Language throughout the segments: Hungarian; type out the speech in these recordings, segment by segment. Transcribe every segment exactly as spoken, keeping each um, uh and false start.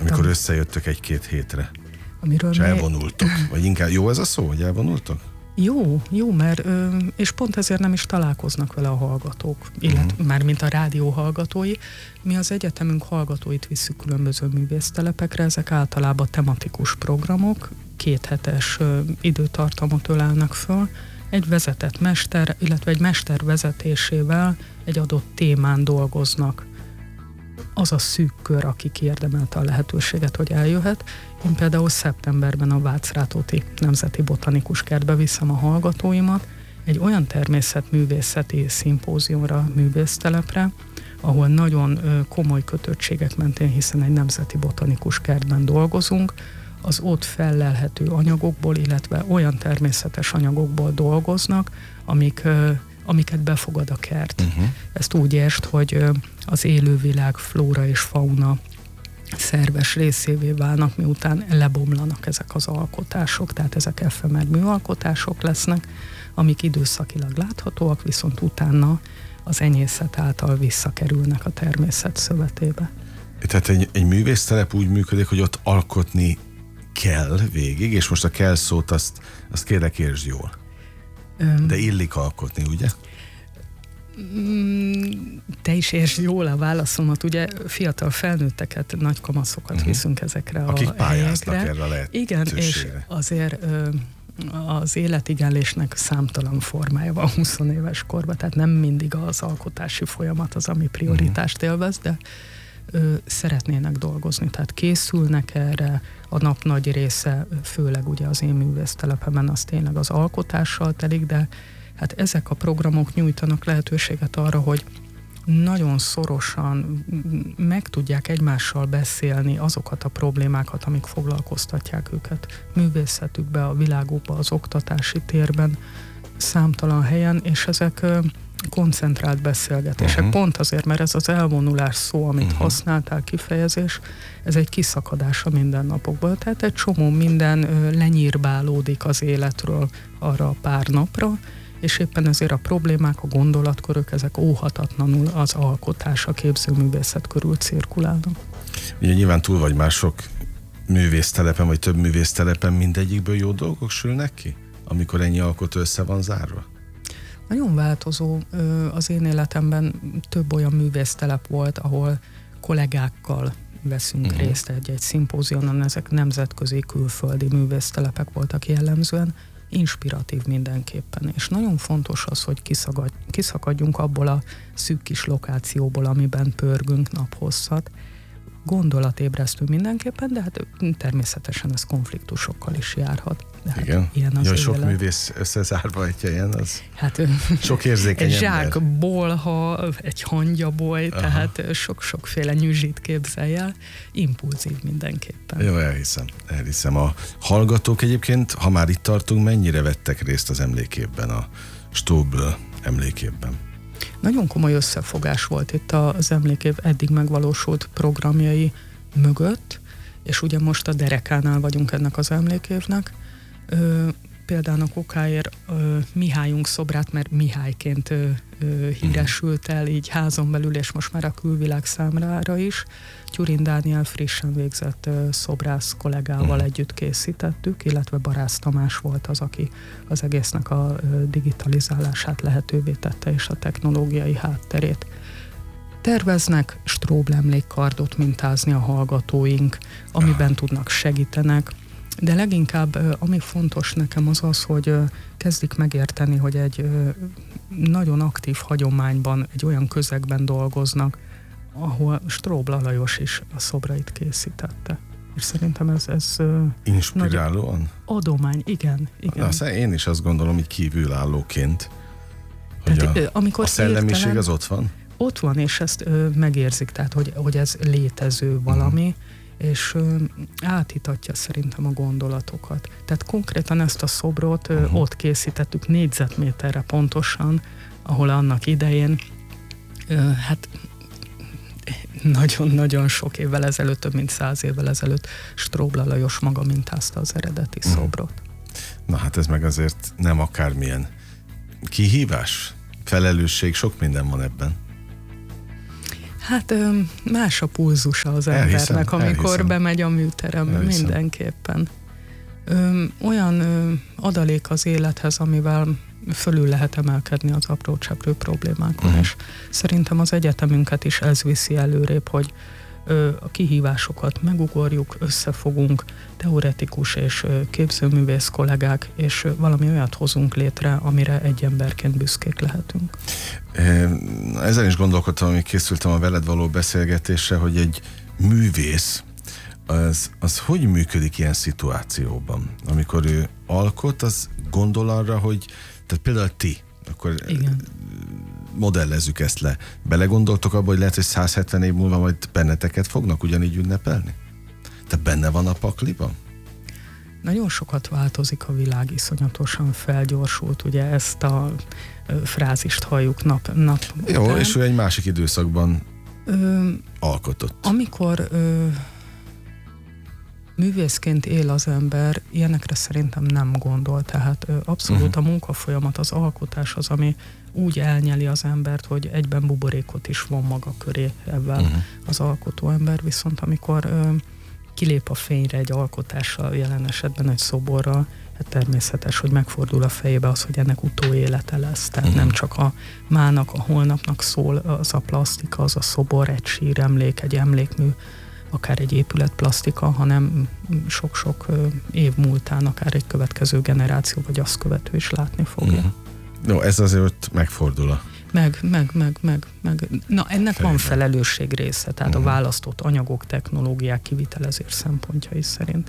Amikor összejöttök egy-két hétre, amiről és mi... elvonultok. Vagy inkább jó ez a szó, hogy elvonultok? Jó, jó, mert és pont ezért nem is találkoznak vele a hallgatók, illetve uh-huh. már mint a rádió hallgatói. Mi az egyetemünk hallgatóit visszük különböző művésztelepekre, ezek általában tematikus programok, kéthetes időtartamot ölelnek föl, egy vezetett mester, illetve egy mester vezetésével egy adott témán dolgoznak. Az a szűk kör, aki kiérdemelte a lehetőséget, hogy eljöhet. Én például szeptemberben a Vácz-Rátóti Nemzeti Botanikus Kertbe viszem a hallgatóimat egy olyan természetművészeti szimpóziumra, művésztelepre, ahol nagyon komoly kötöttségek mentén, hiszen egy nemzeti botanikus kertben dolgozunk, az ott fellelhető anyagokból, illetve olyan természetes anyagokból dolgoznak, amik, amiket befogad a kert. Uh-huh. Ezt úgy értsd, hogy az élővilág, flóra és fauna szerves részévé válnak, miután lebomlanak ezek az alkotások, tehát ezek efemer műalkotások lesznek, amik időszakilag láthatóak, viszont utána az enyészet által visszakerülnek a természet szövetébe. Tehát egy, egy művésztelep úgy működik, hogy ott alkotni kell végig, és most a kell szót azt, azt kérlek értsd jól. Öm... De illik alkotni, ugye? Te is értsd jól a válaszomat, ugye fiatal felnőtteket, nagy kamaszokat uh-huh. viszünk ezekre akik a helyekre. Akik pályáznak erre a lehetőségre. Igen, és azért az életigenlésnek számtalan formája van húsz éves korban, tehát nem mindig az alkotási folyamat az, ami prioritást élvez, de ö, szeretnének dolgozni, tehát készülnek erre, a nap nagy része, főleg ugye az én művésztelepemen az tényleg az alkotással telik, de hát ezek a programok nyújtanak lehetőséget arra, hogy nagyon szorosan meg tudják egymással beszélni azokat a problémákat, amik foglalkoztatják őket művészetükbe, a világukba, az oktatási térben, számtalan helyen, és ezek koncentrált beszélgetések. Uh-huh. Pont azért, mert ez az elvonulás szó, amit uh-huh. használtál, kifejezés, ez egy kiszakadás a mindennapokból. Tehát egy csomó minden lenyírbálódik az életről arra a pár napra, és éppen ezért a problémák, a gondolatkörök, ezek óhatatlanul az alkotás, a képzőművészet körül cirkulálnak. Ugye nyilván túl vagy már sok művésztelepen, vagy több művésztelepen, mindegyikből jó dolgok sülnek ki, amikor ennyi alkotó össze van zárva? Nagyon változó. Az én életemben több olyan művésztelep volt, ahol kollégákkal veszünk uh-huh. részt egy-egy szimpózionon, ezek nemzetközi, külföldi művésztelepek voltak jellemzően, inspiratív mindenképpen, és nagyon fontos az, hogy kiszakad, kiszakadjunk abból a szűk kis lokációból, amiben pörgünk naphosszat. Gondolatébresztő mindenképpen, de hát természetesen ez konfliktusokkal is járhat. De hát igen, ilyen az ja, sok művész összezárva egy helyen, az hát, sok érzékeny egy ember. zsák bolha, egy hangyaboly, aha. tehát sok-sokféle nyüzsit képzelj el, impulzív mindenképpen. Jó, elhiszem, elhiszem. A hallgatók egyébként, ha már itt tartunk, mennyire vettek részt az emlékévben, a Stobl emlékévben? Nagyon komoly összefogás volt itt az emlékév eddig megvalósult programjai mögött, és ugye most a derekánál vagyunk ennek az emlékévnek. Ö, például okáért ö, Mihályunk szobrát, mert Mihályként ö, ö, híresült el így házon belül, és most már a külvilág számára is. Tyurin Dániel frissen végzett ö, szobrász kollégával együtt készítettük, illetve Barász Tamás volt az, aki az egésznek a ö, digitalizálását lehetővé tette, és a technológiai hátterét. Terveznek Stróbl emlékkardot mintázni a hallgatóink, amiben tudnak, segítenek, de leginkább ami fontos nekem az az, hogy kezdik megérteni, hogy egy nagyon aktív hagyományban, egy olyan közegben dolgoznak, ahol Stróbl Alajos is a szobrait készítette. És szerintem ez... ez inspirálóan? Adomány, igen. igen. Na, én is azt gondolom, hogy kívülállóként, hogy tehát, a, amikor a szellemiség értelen, az ott van? Ott van, és ezt ö, megérzik, tehát hogy, hogy ez létező valami, uh-huh. és ö, áthitatja szerintem a gondolatokat. Tehát konkrétan ezt a szobrot ö, uh-huh. ott készítettük négyzetméterre pontosan, ahol annak idején ö, hát nagyon-nagyon sok évvel ezelőtt, több mint száz évvel ezelőtt Stróbl Alajos maga mintázta az eredeti uh-huh. szobrot. Na hát ez meg azért nem akármilyen kihívás, felelősség, sok minden van ebben. Hát más a pulzusa az elhiszem, embernek, amikor elhiszem. bemegy a műterembe, Elhiszem. mindenképpen. Ö, olyan ö, adalék az élethez, amivel fölül lehet emelkedni az aprócseprő problémákon, uh-huh. és szerintem az egyetemünket is ez viszi előrébb, hogy ö, a kihívásokat megugorjuk, összefogunk, teoretikus és ö, képzőművész kollégák, és ö, valami olyat hozunk létre, amire egy emberként büszkék lehetünk. Ezen is gondolkodtam, amíg készültem a veled való beszélgetésre, hogy egy művész az, az hogy működik ilyen szituációban? Amikor ő alkot, az gondol arra, hogy tehát például ti, akkor igen. modellezzük ezt le. Belegondoltok abba, hogy lehet, hogy száz hetven év múlva majd benneteket fognak ugyanígy ünnepelni? Tehát benne van a pakliban? Nagyon sokat változik a világ, iszonyatosan felgyorsult, ugye ezt a ö, frázist halljuk nap, nap Jó, után. és ő egy másik időszakban Ö, alkotott. amikor ö, művészként él az ember, ilyenekre szerintem nem gondol, tehát ö, abszolút uh-huh. a munkafolyamat, az alkotás az, ami úgy elnyeli az embert, hogy egyben buborékot is von maga köré ebben uh-huh. az alkotó ember, viszont amikor ö, kilép a fényre egy alkotással, jelen esetben egy szoborral, hát természetes, hogy megfordul a fejébe az, hogy ennek utóélete lesz. Tehát uh-huh. nem csak a mának, a holnapnak szól az a plasztika, az a szobor, egy síremlék, egy emlékmű, akár egy épületplasztika, hanem sok-sok év múltán, akár egy következő generáció, vagy azt követő is látni fogja. Uh-huh. No, ez azért megfordul a... Meg, meg, meg, meg, meg. Na, ennek Fejben. Van felelősség része, tehát uh-huh. a választott anyagok, technológiák kivitelezés szempontjai szerint.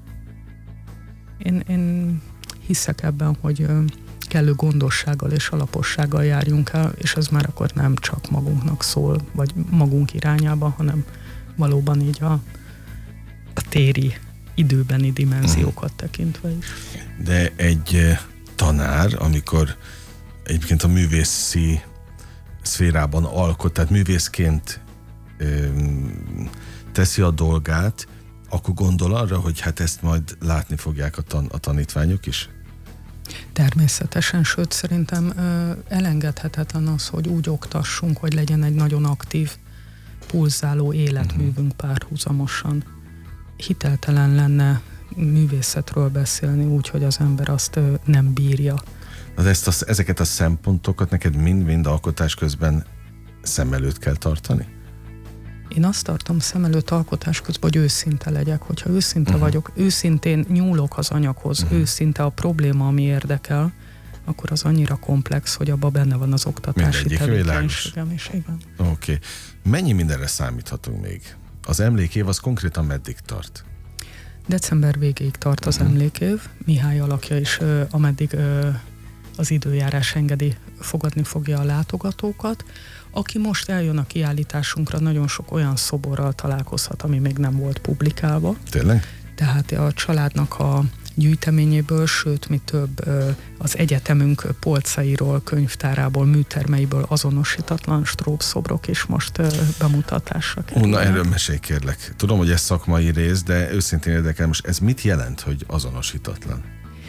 Én, én hiszek ebben, hogy kellő gondossággal és alapossággal járjunk el, és ez már akkor nem csak magunknak szól, vagy magunk irányába, hanem valóban így a, a téri, időbeni dimenziókat uh-huh. tekintve is. De egy tanár, amikor egyébként a művészi szférában alkot, tehát művészként öm, teszi a dolgát, akkor gondol arra, hogy hát ezt majd látni fogják a, tan- a tanítványok is? Természetesen, sőt szerintem ö, elengedhetetlen az, hogy úgy oktassunk, hogy legyen egy nagyon aktív, pulzáló életművünk párhuzamosan. Hiteltelen lenne művészetről beszélni úgy, hogy az ember azt ö, nem bírja. De ezt a, ezeket a szempontokat neked mind-mind alkotás közben szem előtt kell tartani? Én azt tartom szem előtt alkotás közben, hogy őszinte legyek. Hogyha őszinte uh-huh. vagyok, őszintén nyúlok az anyaghoz, uh-huh. őszinte a probléma, ami érdekel, akkor az annyira komplex, hogy abban benne van az oktatási tevékenységem is. Igen. Oké. Okay. Mennyi mindenre számíthatunk még? Az emlékév az konkrétan meddig tart? December végéig tart az uh-huh. emlékév. Mihály alakja is, ö, ameddig ö, az időjárás engedi, fogadni fogja a látogatókat. Aki most eljön a kiállításunkra, nagyon sok olyan szoborral találkozhat, ami még nem volt publikálva. Tényleg? Tehát a családnak a gyűjteményéből, sőt, mi több, az egyetemünk polcairól, könyvtárából, műtermeiből azonosítatlan stróbszobrok is most bemutatásra kerülnek. Na, erről mesélj kérlek. Tudom, hogy ez szakmai rész, de őszintén érdekel, most ez mit jelent, hogy azonosítatlan?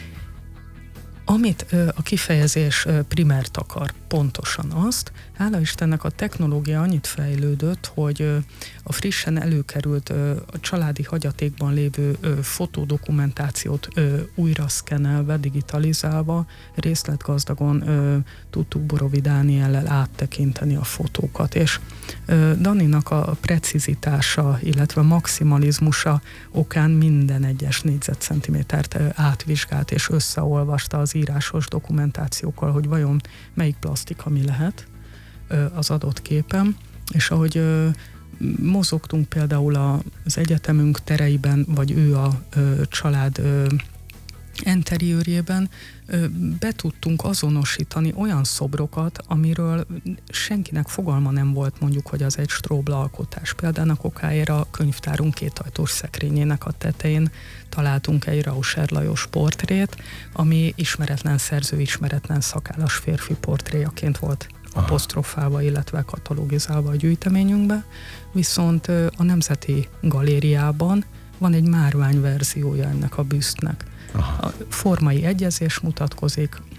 Amit ö, a kifejezés ö, primert akar, pontosan azt, hála Istennek a technológia annyit fejlődött, hogy ö, a frissen előkerült ö, a családi hagyatékban lévő ö, fotódokumentációt ö, újra szkennelve, digitalizálva, részletgazdagon ö, tudtuk Borovi Dániellel áttekinteni a fotókat, és ö, Daninak a precizitása, illetve maximalizmusa okán minden egyes négyzetcentimétert ö, átvizsgált és összeolvasta az írásos dokumentációkkal, hogy vajon melyik plasztika mi lehet az adott képen, és ahogy mozogtunk például az egyetemünk tereiben, vagy ő a család enteriőrjében, be tudtunk azonosítani olyan szobrokat, amiről senkinek fogalma nem volt, mondjuk, hogy az egy stróbla alkotás. Például a okáért a könyvtárunk kétajtós szekrényének a tetején találtunk egy Rauscher Lajos portrét, ami ismeretlen szerző, ismeretlen szakállas férfi portréjaként volt apostrofálva, illetve katalogizálva a gyűjteményünkbe. Viszont a Nemzeti Galériában van egy márvány verziója ennek a büsztnek. Aha. A formai egyezés mutatkozik,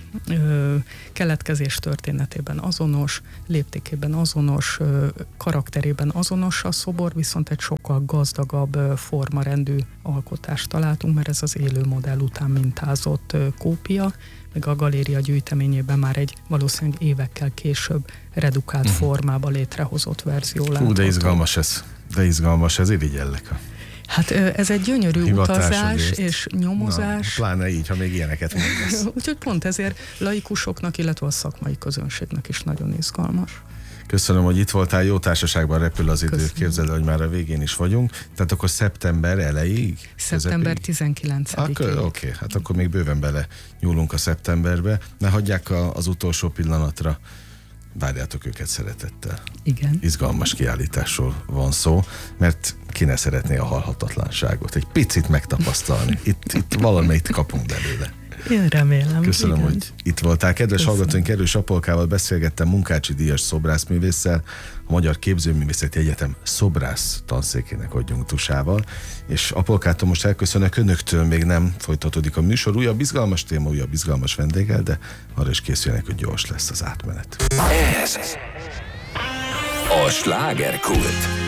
ö, keletkezés történetében azonos, léptékében azonos, ö, karakterében azonos a szobor, viszont egy sokkal gazdagabb ö, formarendű alkotást találtunk, mert ez az élő modell után mintázott ö, kópia, meg a galéria gyűjteményében már egy valószínűleg évekkel később redukált uh-huh. formába létrehozott verzió látható. Hú, de izgalmas ez. De izgalmas ez, irigyellek. Hát ez egy gyönyörű Hivatásod utazás észt. és nyomozás. Na, pláne így, ha még ilyeneket mondasz. Úgyhogy pont ezért laikusoknak, illetve a szakmai közönségnek is nagyon izgalmas. Köszönöm, hogy itt voltál, jó társaságban repül az idő. Köszönöm. Képzeld, hogy már a végén is vagyunk. Tehát akkor szeptember elejéig? Szeptember tizenkilencedikén. Oké, okay, hát akkor még bőven bele nyúlunk a szeptemberbe. Ne hagyják a, az utolsó pillanatra. Várjátok őket szeretettel. Igen. Izgalmas kiállításról van szó, mert ki ne szeretné a halhatatlanságot. Egy picit megtapasztalni. Itt, itt valamelyik kapunk belőle. Én remélem. Köszönöm, igen. hogy itt voltál. Kedves Köszönöm. hallgatóink, Erős Apolkával beszélgettem, Munkácsi díjas szobrászművésszel, a Magyar Képzőművészeti Egyetem szobrász tanszékének adjunktusával, és Apolkától most elköszönök, önöktől még nem folytatódik a műsor. Újabb izgalmas téma, újabb izgalmas vendéggel, de arra is készüljenek, hogy gyors lesz az átmenet. Ez a slágerkult.